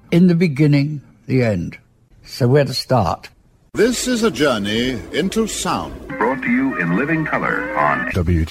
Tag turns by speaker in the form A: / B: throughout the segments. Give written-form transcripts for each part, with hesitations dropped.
A: In the beginning, the end. So where to start?
B: This is a journey into sound.
C: Brought to you in living color on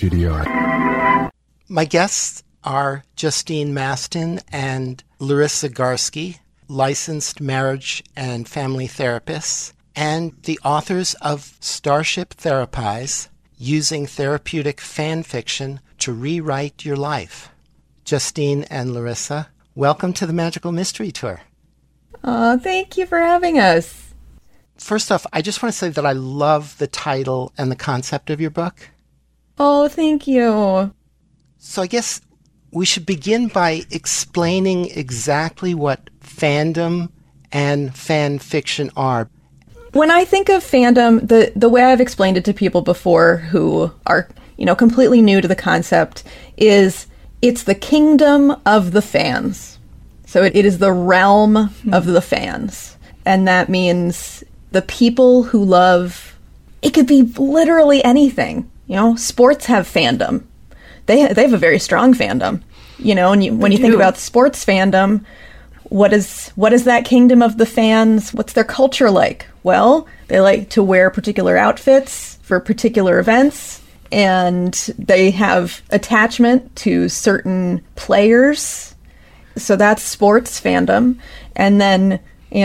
D: WTDR.
E: My guests are Justine Mastin and Larissa Garski, licensed marriage and family therapists, and the authors of Starship Therapies, Using Therapeutic Fan Fiction to Rewrite Your Life. Justine and Larissa, welcome to the Magical Mystery Tour.
F: Oh, thank you for having us.
E: First off, I just want to say that I love the title and the concept of your book.
F: Oh, thank you.
E: So I guess we should begin by explaining exactly what fandom and fan fiction are.
F: When I think of fandom, the way I've explained it to people before who are, completely new to the concept is it's the kingdom of the fans. So it is the realm of the fans. And that means the people who love, it could be literally anything. Sports have fandom. They have a very strong fandom. And when you think about sports fandom, what is that kingdom of the fans? What's their culture like? Well, they like to wear particular outfits for particular events, and they have attachment to certain players. So that's sports fandom. And then,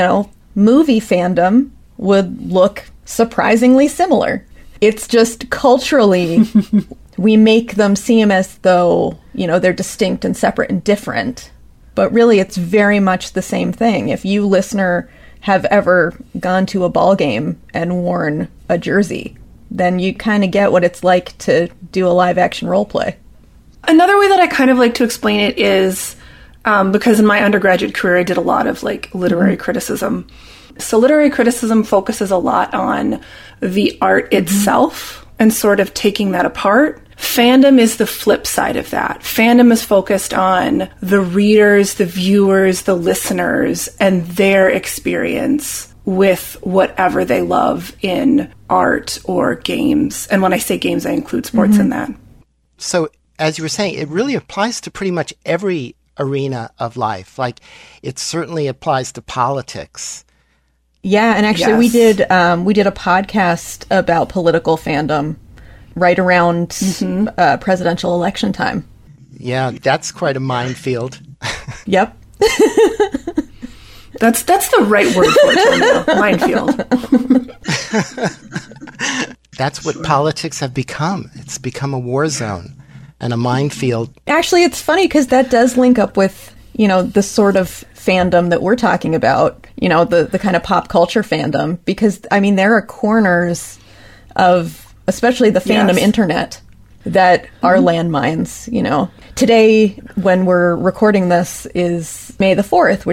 F: movie fandom would look surprisingly similar. It's just culturally, we make them seem as though, they're distinct and separate and different. But really, it's very much the same thing. If you, listener, have ever gone to a ball game and worn a jersey, then you kind of get what it's like to do a live-action role play.
G: Another way that I kind of like to explain it is, because in my undergraduate career, I did a lot of literary criticism. So literary criticism focuses a lot on the art itself and sort of taking that apart. Fandom is the flip side of that. Fandom is focused on the readers, the viewers, the listeners, and their experience with whatever they love in art or games. And when I say games, I include sports in that.
E: So, as you were saying, it really applies to pretty much every arena of life. It certainly applies to politics.
F: Yeah, and actually we did a podcast about political fandom right around presidential election time.
E: Yeah, that's quite a minefield.
F: Yep.
G: That's the right word for it, minefield.
E: That's what politics have become. It's become a war zone and a minefield.
F: Actually, it's funny because that does link up with, the sort of fandom that we're talking about, the kind of pop culture fandom, because, there are corners of especially the fandom internet that are landmines, Today, when we're recording this, is May the 4th,